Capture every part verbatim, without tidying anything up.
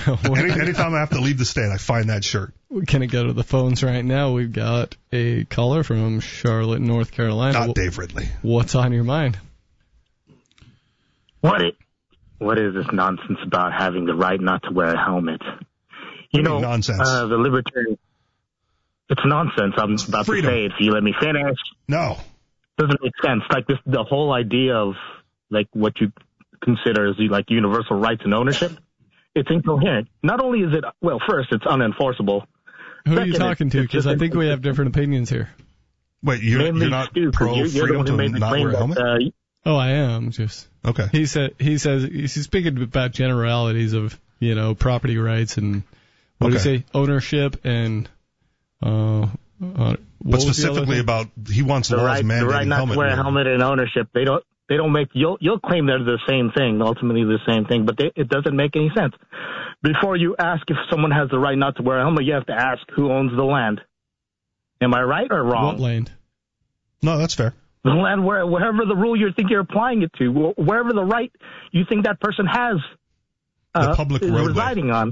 Any, anytime I have to leave the state, I find that shirt. We're going to go to the phones right now. We've got a caller from Charlotte, North Carolina. Not Dave Ridley. What's on your mind? What it? What is this nonsense about having the right not to wear a helmet? You know, nonsense. Uh, the libertarian. It's nonsense. I'm it's about freedom. to say it. If you let me finish. No. Doesn't make sense. Like this, the whole idea of like what you consider as like universal rights and ownership. It's incoherent. Not only is it, well, first, it's unenforceable. Who Second, are you talking to? Because I think we have different opinions here. Wait, you're, you're not Stu, pro you're, you're freedom to not wear a helmet? That, uh, oh, I am. Just okay. He said he says he's speaking about generalities of you know property rights and what okay. do you say ownership and uh, uh but specifically about he wants the laws right, mandating the right not helmet to wear a wear. helmet and ownership. They don't. They don't make. You'll you'll claim they're the same thing, ultimately the same thing, but they, it doesn't make any sense. Before you ask if someone has the right not to wear a helmet, you have to ask who owns the land. Am I right or wrong? What land? No, that's fair. The land where wherever the rule you think you're applying it to, wherever the right you think that person has, uh, the public is roadway. residing on.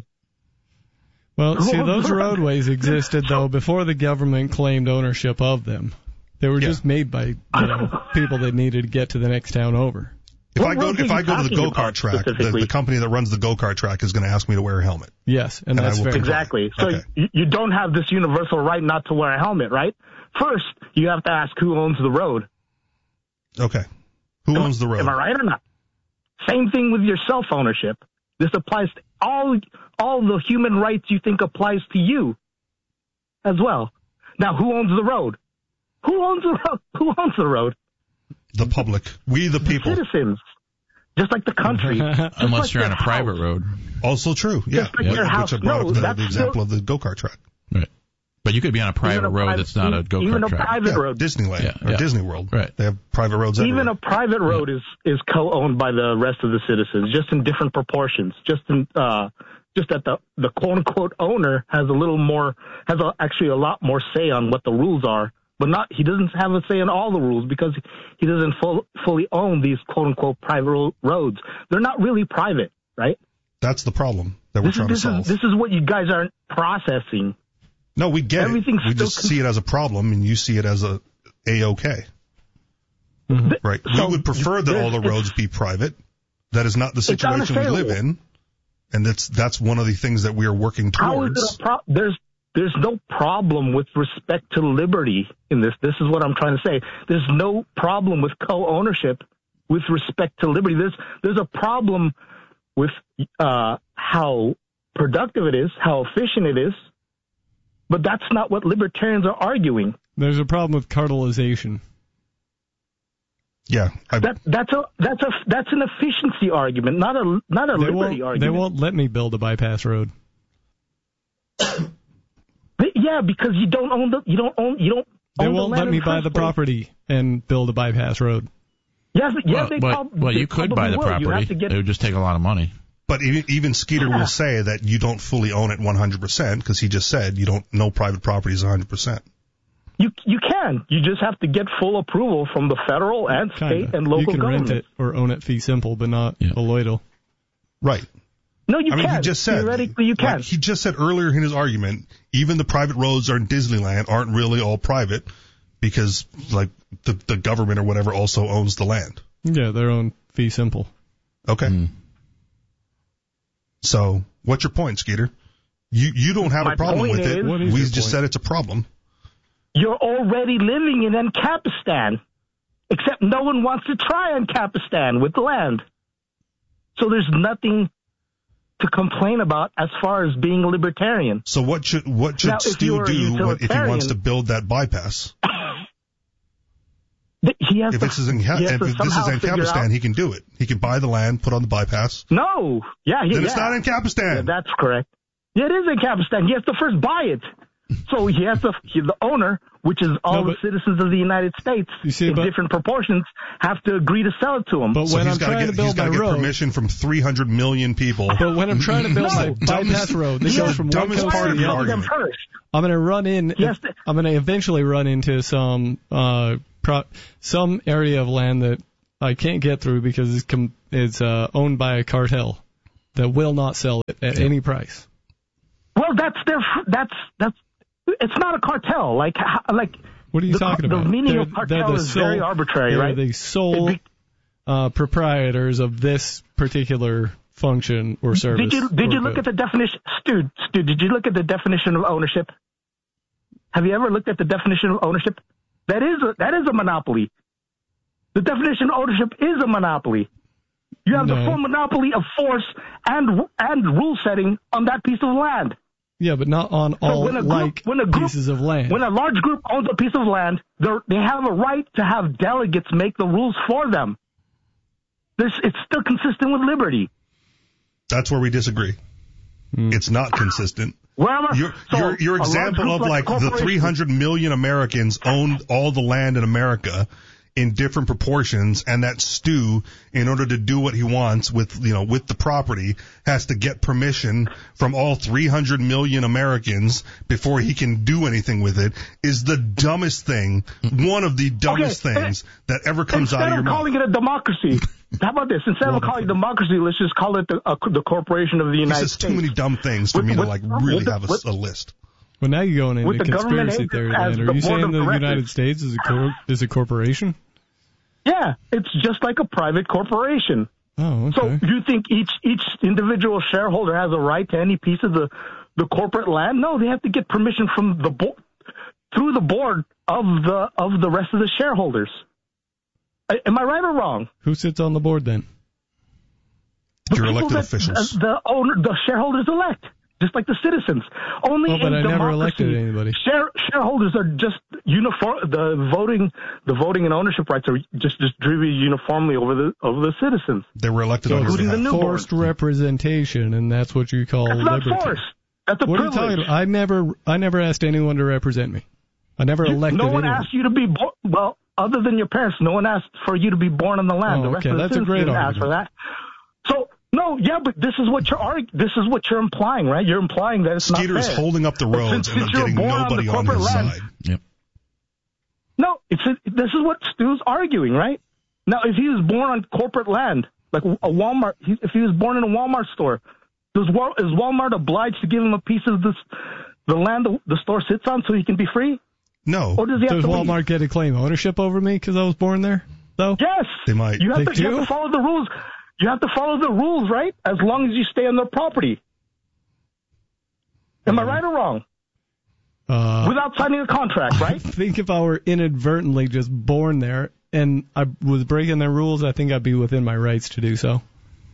Well, see, those roadways existed though before the government claimed ownership of them. They were yeah. just made by you know, people that needed to get to the next town over. If what I go, if I go to the go-kart track, the, the company that runs the go-kart track is going to ask me to wear a helmet. Yes, and, and that's fair. Exactly. So okay. you, you don't have this universal right not to wear a helmet, right? First, you have to ask who owns the road. Okay. Who am, owns the road? Am I right or not? Same thing with your self-ownership. This applies to all all the human rights you think applies to you as well. Now, who owns the road? Who owns the road? Who owns the road? The public. We, the people. The citizens. Just like the country. Unless like you're on a house. private road. Also true, yeah. Just like yeah. your Which house. I brought No, up the, that's the example still, of the go-kart track. Right. But you could be on a private a road private, that's not a go-kart even a track. private Yeah, road. Disneyland yeah, or yeah. Disney World. Right. They have private roads everywhere. Even a private road is, is co-owned by the rest of the citizens, just in different proportions. Just in, uh, just that the, the quote-unquote owner has a little more, has a, actually a lot more say on what the rules are. But not, he doesn't have a say in all the rules because he doesn't full, fully own these quote-unquote private ro- roads. They're not really private, right? That's the problem that we're this trying is, to this solve. Is, this is what you guys aren't processing. No, we get Everything's it. We still just con- see it as a problem, and you see it as a A-okay. Mm-hmm. Right. So we would prefer that all the roads be private. That is not the situation we live in, and that's that's one of the things that we are working How is towards. it a pro- there's there's no problem with respect to liberty in this. This is what I'm trying to say. There's no problem with co-ownership with respect to liberty. There's there's a problem with uh, how productive it is, how efficient it is. But that's not what libertarians are arguing. There's a problem with cartelization. Yeah, I, that that's a that's a that's an efficiency argument, not a not a they liberty won't, argument. They won't let me build a bypass road. But yeah, because you don't own the you don't own you don't. They own won't the land let me in the buy first the place. property and build a bypass road. Yes, yeah, well, they but, prob- well, they you could buy the probably will. You property. have to get- It would just take a lot of money. but even, even Skeeter Yeah. will say that you don't fully own it one hundred percent because he just said you don't. No private property is one hundred percent. You you can. You just have to get full approval from the federal and Kinda. state and local You can governments. rent it or own it fee simple, but not Yeah. colloidal. Right. No, you I mean, can. he just said, Theoretically, you can. like he just said earlier in his argument, even the private roads are in Disneyland aren't really all private because, like, the, the government or whatever also owns the land. Yeah, their own fee simple. Okay. Mm. So, what's your point, Skeeter? You you don't have My a problem point with it. is- What is We your just point? said it's a problem. You're already living in Ancapistan, except no one wants to try Ancapistan with the land. So there's nothing to complain about as far as being a libertarian. So what should what should Now, if Stu you're a do when, if he utilitarian- wants to build that bypass? He has If to, it's in, he has if to this is somehow figure Ancapistan, out- he can do it. He can buy the land, put on the bypass. No. Yeah, he, Then yeah. it's not Ancapistan. Yeah, that's correct. Yeah, it is Ancapistan. He has to first buy it. So he has to, he, the owner, which is all No, the but- citizens of the United States, You see, in but- different proportions, have to agree to sell it to him. But So when he's I'm got to trying get to build he's got my to get road, permission from three hundred million people. but when I'm trying to build No, my dumbest- bypass road that this is goes the from one dumbest coast part to of the your other, them argument. first. I'm going to run in. Yes. I'm going to eventually run into some uh pro, some area of land that I can't get through because it's com, it's uh, owned by a cartel. that will not sell it at any price. Well, that's their that's that's it's not a cartel. Like like what are you the, talking the about? The meaning they're, of cartel is sole, very arbitrary, they're right? The sole be, uh, proprietors of this particular function or service. Did you did you look good. at the definition, Stu? Stu, did you look at the definition of ownership? Have you ever looked at the definition of ownership? That is a, that is a monopoly. The definition of ownership is a monopoly. You have no. the full monopoly of force and and rule setting on that piece of land. Yeah, but not on So all when a group, like when a group, pieces of land. When a large group owns a piece of land, they have a right to have delegates make the rules for them. This, it's still consistent with liberty. That's where we disagree. Mm. It's not consistent. Wherever, your, so your, your example of like the three hundred million Americans own all the land in America in different proportions, and that Stu, in order to do what he wants with, you know, with the property, has to get permission from all three hundred million Americans before he can do anything with it, is the dumbest thing, one of the dumbest okay, things that ever comes out of your mouth. Instead of calling it a democracy, how about this? Instead of calling it democracy, let's just call it the, uh, the Corporation of the United States. States. Too many dumb things for with, me with, to like really with, have a, with, a list. Well, now you're going into conspiracy theory, then. Are you saying the United States is a cor- is a corporation? Yeah, it's just like a private corporation. Oh, okay. So you think each each individual shareholder has a right to any piece of the, the corporate land? No, they have to get permission from the board, through the board of the of the rest of the shareholders. Am I right or wrong? Who sits on the board then? The Your elected that, officials. The, the owner, the shareholders elect. Just like the citizens. Only oh, but in I democracy, never elected anybody. Share, shareholders are just uniform. The voting, the voting and ownership rights are just distributed uniformly over the over the citizens. They were elected so on your behalf. The forced representation, and that's what you call that's liberty. Not forced. That's a what privilege. Are you talking about? I never, I never asked anyone to represent me. I never you, elected No one anyone. asked you to be born. Well, other than your parents, no one asked for you to be born on the land. Oh, the rest okay, of the that's a great didn't argument. ask for that. So. No, yeah, but this is what you're argu- This is what you're implying, right? You're implying that it's Skeeter not is fair. holding up the roads since, and since they're getting nobody on, on his land, side. Yep. No, it's a, this is what Stu's arguing, right? Now, if he was born on corporate land, like a Walmart, he, if he was born in a Walmart store, does is Walmart obliged to give him a piece of this, the land the, the store sits on, so he can be free? No. Or does he have does to Walmart leave? get to claim ownership over me because I was born there? Though. Yes. They might. You have, they to, you have to follow the rules. You have to follow the rules, right? As long as you stay on their property. Am I right or wrong? Uh, Without signing a contract, right? I think if I were inadvertently just born there and I was breaking their rules, I think I'd be within my rights to do so.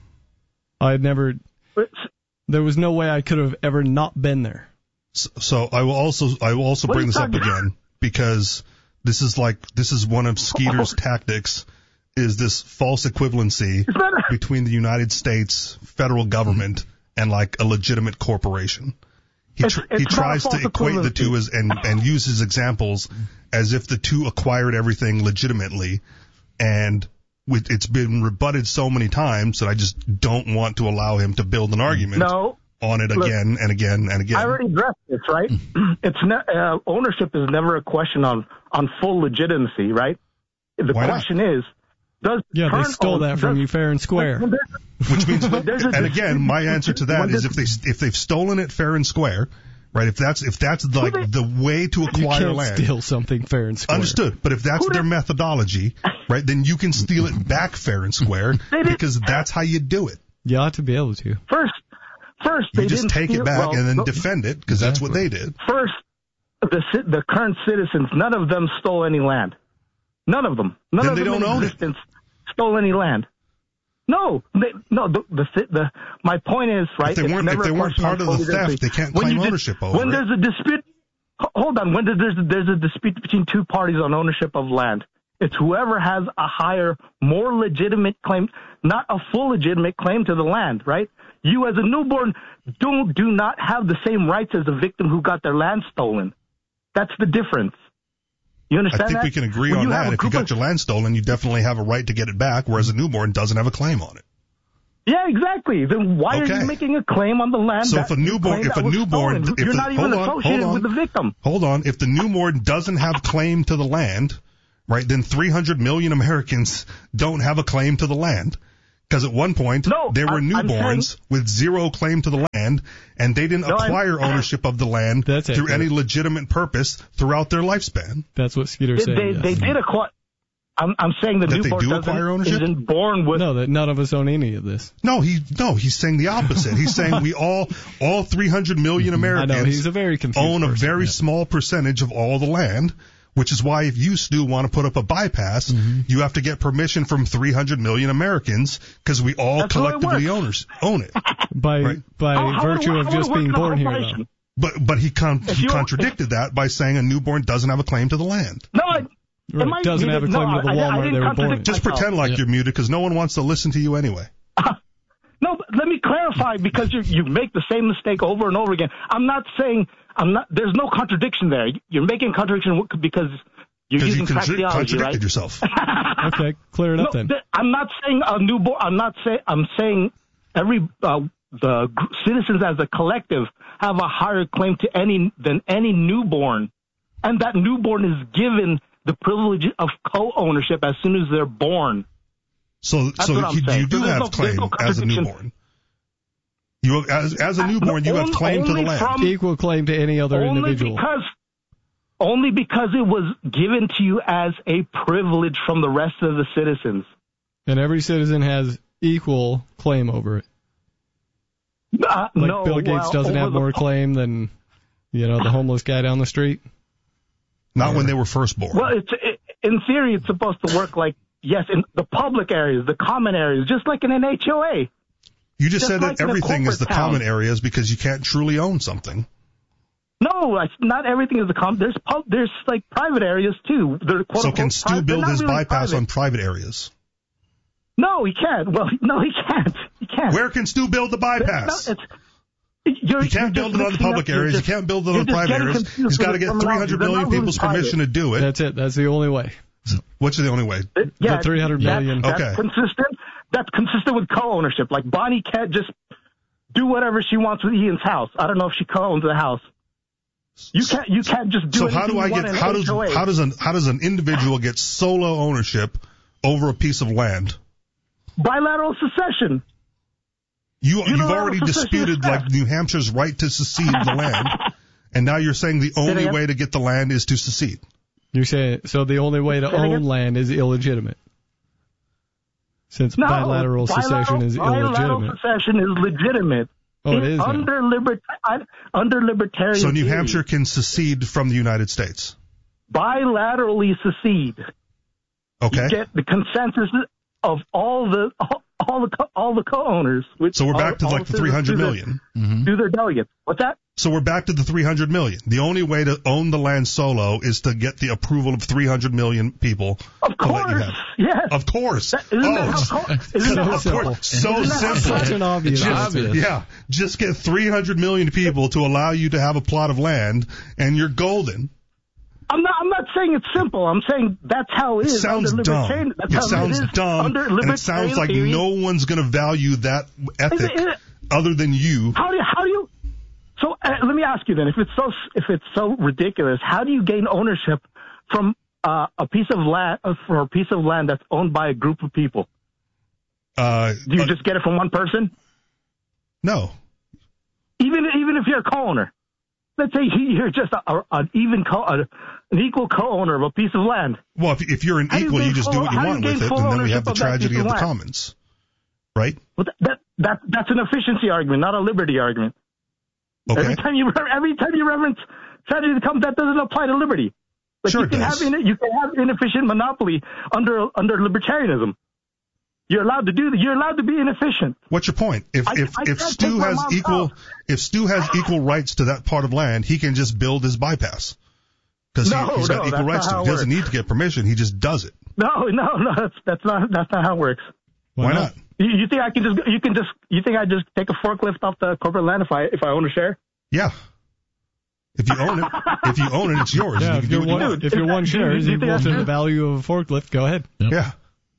I'd never. There was no way I could have ever not been there. So, so I will also I will also What bring this up about? again because this is like this is one of Skeeter's tactics. Is this false equivalency between the United States federal government and like a legitimate corporation? He tr- it's, it's he tries to equate the two as and and uses examples as if the two acquired everything legitimately, and with, it's been rebutted so many times that I just don't want to allow him to build an argument no, on it look, again and again and again. I already addressed this, right? It's ne- uh, ownership is never a question on on full legitimacy, right? The Why question not? is. Does yeah, they stole that from you fair and square. Which means, and again, my answer to that is if they if they've stolen it fair and square, right? If that's if that's the, like the way to acquire you can't land, steal something fair and square. Understood. But if that's their methodology, right, then you can steal it back fair and square because that's how you do it. You ought to be able to. First, first you they just didn't take steal, it back well, and then the, defend it because that's what they did. First, the the current citizens, none of them stole any land. None of them. None then of they them don't in own existence it. Stole any land. No, they, no. The, the the my point is right. If they it's weren't, never if they a weren't question part of on the legitimacy. theft, they can't When claim you ownership dis- over When it. there's a dispute, hold on. When there's there's a dispute between two parties on ownership of land, it's whoever has a higher, more legitimate claim, not a full legitimate claim to the land. Right? You as a newborn do do not have the same rights as a victim who got their land stolen. That's the difference. You understand I think that? we can agree when on you that. If you got of, your land stolen, you definitely have a right to get it back, whereas a newborn doesn't have a claim on it. Yeah, exactly. Then why okay. are you making a claim on the land? So that if a newborn, if a newborn, if you're the, not even hold on, associated hold on, with the victim. Hold on. If the newborn doesn't have claim to the land, right, then three hundred million Americans don't have a claim to the land. Because at one point, no, there were I'm, newborns saying, with zero claim to the land, and they didn't no, acquire I'm, ownership of the land That's through accurate. any legitimate purpose throughout their lifespan. That's what Skeeter's they, saying. they, yes. they did acquire. I'm, I'm saying the That they newborn do doesn't, acquire ownership? isn't born with. No, that none of us own any of this. No, he no, he's saying the opposite. He's saying we all, all three hundred million I Americans know, he's a very confused own a person, very yeah. small percentage of all the land, which is why if you, Stu, want to put up a bypass, Mm-hmm. you have to get permission from three hundred million Americans because we all That's how it collectively works. owners, own it. By Right. by How- how would it virtue work- of how would just it work being in a born here, though. corporation? But but he, con- If he you- contradicted that by saying a newborn doesn't have a claim to the land. No, I, Right, it might doesn't be have a that- claim no, to the I- I Walmart didn't they were born in. contradict Just myself. pretend like Yep. you're muted because no one wants to listen to you anyway. No, but let me clarify because you you make the same mistake over and over again. I'm not saying I'm not. There's no contradiction there. You're making contradiction because you're Because using you contra- phraseology, contradicted right? yourself. Okay, clear it up No, then. th- I'm not saying a newborn. I'm not saying. I'm saying every uh, the gr- citizens as a collective have a higher claim to any than any newborn, and that newborn is given the privilege of co-ownership as soon as they're born. So That's so what I'm you, saying. you do There's have no- there's claim no as a contradiction. newborn. You have, as as a newborn, you have Only- claim to the only land. from- Equal claim to any other only individual. because only because it was given to you as a privilege from the rest of the citizens. And every citizen has equal claim over it. Uh, Like no, Bill Gates well, doesn't over have the- more claim than, you know, the homeless guy down the street. Not when they were first born. Well, it's it, in theory, it's supposed to work like yes, in the public areas, the common areas, just like in an H O A. you just, just said like that in a everything is the corporate town. common areas because you can't truly own something. No, it's not everything is the common. There's pub, there's like private areas too. They're quote So unquote can Stu private. They're build not his really bypass private. on private areas? No, he can't. Well, no, he can't. He can't. Where can Stu build the bypass? No, it's, you're, He can't you're build just it on the mixing public up- you're areas. just- He can't build it you're on just private getting areas. confused He's got to with get the three hundred terminology. million They're not people's really permission to do it. That's it. That's the only way. What's the only way? Yeah, the three hundred that's- million. That's, Okay. consistent. That's consistent with co-ownership. Like Bonnie can't just do whatever she wants with Ian's house. I don't know if she co-owns the house. You can't. You can't just do. So how do anything I you want get? in How an does H O A. how does an how does an individual get solo ownership over a piece of land? bilateral secession? You You you've know, already that's a disputed success. like New Hampshire's right to secede the land, and now you're saying the only again? way to get the land is to secede. You're saying so the only way to Say it again? own land is illegitimate. Since No, bilateral secession is bilateral illegitimate. secession is legitimate. Oh, it In- is now. under libert under libertarian. So New theory. Hampshire can secede from the United States. bilaterally secede. Okay. You get the consensus of all the all, all the co- all the co-owners. Which So we're all- back to all like the citizens three hundred do their- million. Mm-hmm. Do their delegates? What's that? So we're back to the three hundred million. The only way to own the land solo is to get the approval of three hundred million people. Of to let you course, have. yes. Of course. That, isn't oh, that how co- isn't that how of co- course. So isn't that how simple. Such an obvious It's answer. obvious. Yeah. Just get three hundred million people to allow you to have a plot of land, and you're golden. I'm not. I'm not saying it's simple. I'm saying that's how it It is. sounds under dumb. libertarian- That's It how sounds it is dumb, under and it sounds libertarian like theory. no one's going to value that ethic Is it- is it- other than you. How do you, how do you? So uh, let me ask you then: if it's so if it's so ridiculous, how do you gain ownership from uh, a piece of land uh, for a piece of land that's owned by a group of people? Uh, Do you uh, just get it from one person? no. Even even if you're a co-owner, let's say you're just a, a, an even co a, an equal co-owner of a piece of land. Well, if, if you're an How do you equal, you gain just do full- what you how do you want gain with it, full and then we ownership have the of that tragedy piece of of the land? commons, right? But that that that's an efficiency argument, not a liberty argument. Okay. Every time you every time you reference tragedy of the commons, that doesn't apply to liberty. Like Sure you it can does. have in, you can have inefficient monopoly under under libertarianism. You're allowed to do that. You're allowed to be inefficient. What's your point? If I- if I if can't Stu take my has mom's equal house. if Stu has equal rights to that part of land, he can just build his bypass because No, he, he's got no, equal that's rights not to how it. it He doesn't works. need to get permission. He just does it. No, no, no. That's that's not that's not how it works. Why not? You, you think I can just you can just you think I just take a forklift off the corporate land if I if I own a share? Yeah. If you own it, if you own it, it's yours. Yeah, you if can do you're what you one, want. if you're Dude, one do you- share is do you think equal that's to true? the value of a forklift, go ahead. Yeah.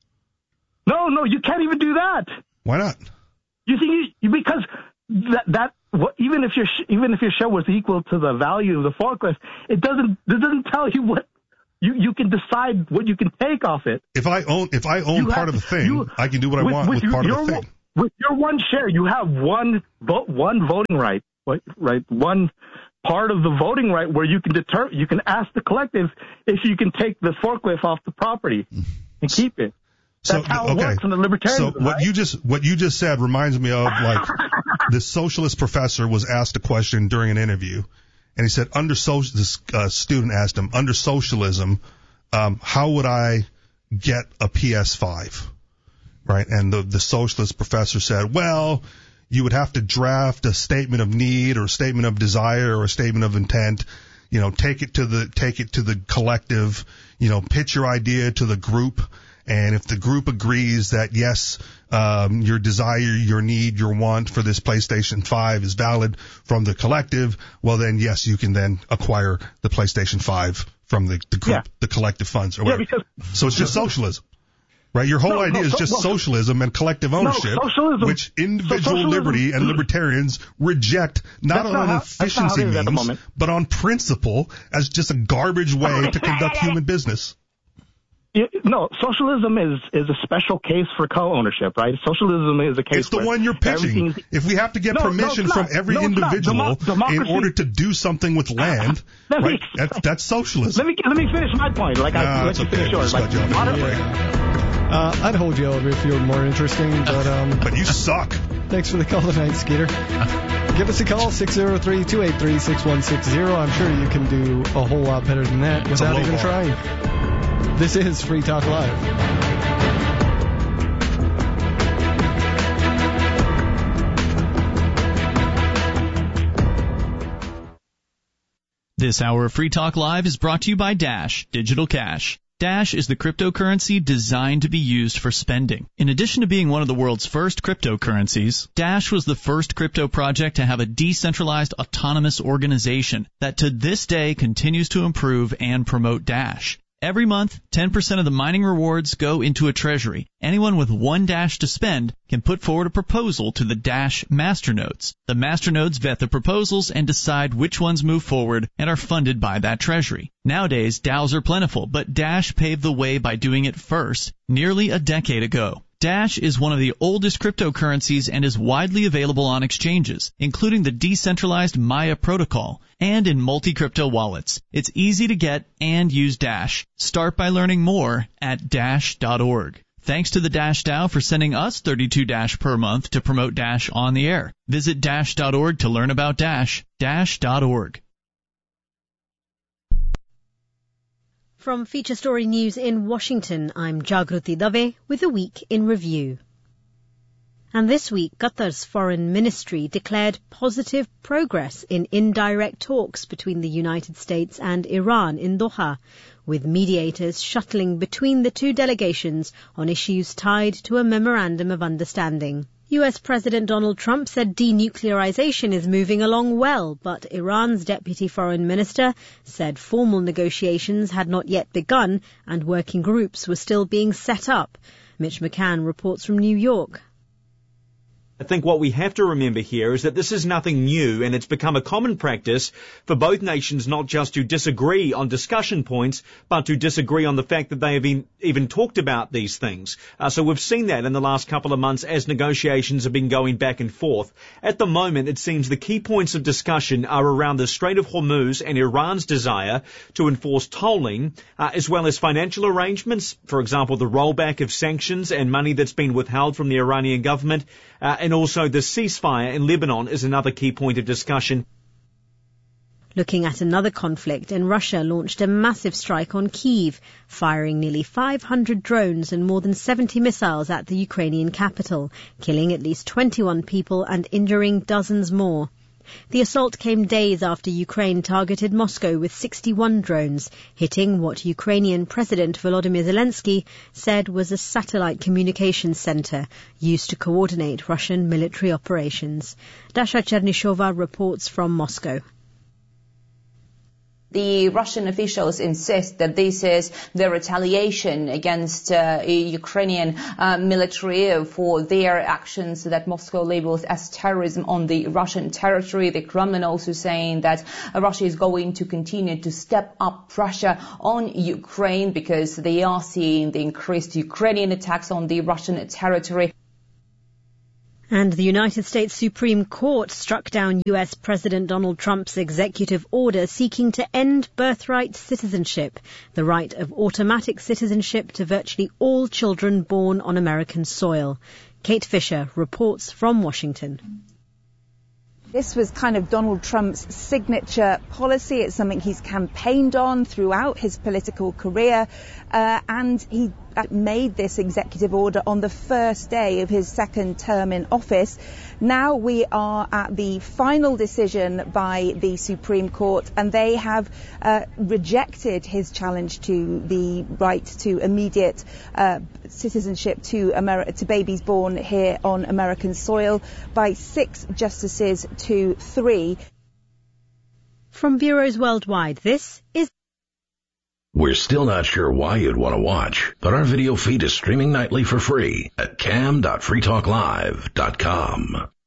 No, no, you can't even do that. Why not? You think you, because that that what, even if your sh- even if your show was equal to the value of the forklift, it doesn't it doesn't tell you what You you can decide what you can take off it. If I own if I own You part have- of the thing, you- I can do what I with- want with with you- part of your- the thing. With your one share, you have one vote, one voting right, right, right, one part of the voting right where you can deter, you can ask the collective if you can take the forklift off the property and keep it. So That's how it okay, works in the libertarian. so what you just what you just said reminds me of like this socialist professor was asked a question during an interview, and he said under social this uh, student asked him under socialism, um, how would I get a P S five? Right, and the the socialist professor said, well, you would have to draft a statement of need or a statement of desire or a statement of intent. You know, take it to the take it to the collective. You know, pitch your idea to the group, and if the group agrees that yes, um, your desire, your need, your want for this PlayStation five is valid from the collective, well then yes, you can then acquire the PlayStation five from the, the group, Yeah. the collective funds or Yeah, whatever. because So it's just socialism. Right, your whole No, idea no, is so- just well, socialism and collective ownership, socialism- which individual so socialism- liberty and libertarians reject not That's on not an how- that's not how efficiency it is at the means, moment. but on principle as just a garbage way to conduct human business. you- no, socialism is is a special case for co-ownership, right? Socialism is a case. It's the where one you're pitching. everything's- If we have to get No, no, permission it's from not. every No, it's not. individual Demo- democracy- in order to do something with land, Let me- right, that, that's socialism. Let me let me finish my point. Like I Nah, let it's you okay. finish yours. Just Like, cut you off. modern- Uh, I'd hold you over if you were more interesting, but um, But you suck. thanks for the call tonight, Skeeter. Give us a call, six oh three, two eight three, six one six zero. I'm sure you can do a whole lot better than that It's a without low even bar. trying. This is Free Talk Live. This hour of Free Talk Live is brought to you by Dash Digital Cash. Dash is the cryptocurrency designed to be used for spending. In addition to being one of the world's first cryptocurrencies, Dash was the first crypto project to have a decentralized autonomous organization that to this day continues to improve and promote Dash. Every month, ten percent of the mining rewards go into a treasury. Anyone with one Dash to spend can put forward a proposal to the Dash masternodes. The masternodes vet the proposals and decide which ones move forward and are funded by that treasury. Nowadays, DAOs are plentiful, but Dash paved the way by doing it first, nearly a decade ago. Dash is one of the oldest cryptocurrencies and is widely available on exchanges, including the decentralized Maya protocol, and in multi-crypto wallets. It's easy to get and use Dash. Start by learning more at dash dot org. Thanks to the Dash DAO for sending us thirty-two Dash per month to promote Dash on the air. Visit dash dot org to learn about Dash. dash dot org. From Feature Story News in Washington, I'm Jagruti Dave with a week in review. And this week, Qatar's foreign ministry declared positive progress in indirect talks between the United States and Iran in Doha, with mediators shuttling between the two delegations on issues tied to a memorandum of understanding. U S President Donald Trump said denuclearization is moving along well, but Iran's deputy foreign minister said formal negotiations had not yet begun and working groups were still being set up. Mitch McCann reports from New York. I think what we have to remember here is that this is nothing new, and it's become a common practice for both nations not just to disagree on discussion points, but to disagree on the fact that they have been, even talked about these things. Uh, so we've seen that in the last couple of months as negotiations have been going back and forth. At the moment, it seems the key points of discussion are around the Strait of Hormuz and Iran's desire to enforce tolling, uh, as well as financial arrangements, for example, the rollback of sanctions and money that's been withheld from the Iranian government, uh, and also the ceasefire in Lebanon is another key point of discussion. Looking at another conflict, and Russia launched a massive strike on Kyiv, firing nearly five hundred drones and more than seventy missiles at the Ukrainian capital, killing at least twenty-one people and injuring dozens more. The assault came days after Ukraine targeted Moscow with sixty-one drones, hitting what Ukrainian President Volodymyr Zelensky said was a satellite communications center used to coordinate Russian military operations. Dasha Chernyshova reports from Moscow. The Russian officials insist that this is the retaliation against uh, Ukrainian uh, military for their actions that Moscow labels as terrorism on the Russian territory. The Kremlin also saying that uh, Russia is going to continue to step up pressure on Ukraine because they are seeing the increased Ukrainian attacks on the Russian territory. And the United States Supreme Court struck down U S President Donald Trump's executive order seeking to end birthright citizenship, the right of automatic citizenship to virtually all children born on American soil. Kate Fisher reports from Washington. This was kind of Donald Trump's signature policy. It's something he's campaigned on throughout his political career, uh, and he made this executive order on the first day of his second term in office. Now we are at the final decision by the Supreme Court, and they have uh, rejected his challenge to the right to immediate uh, citizenship to, Ameri- to babies born here on American soil by six justices to three. From bureaus worldwide, this is... We're still not sure why you'd want to watch, but our video feed is streaming nightly for free at cam dot free talk live dot com.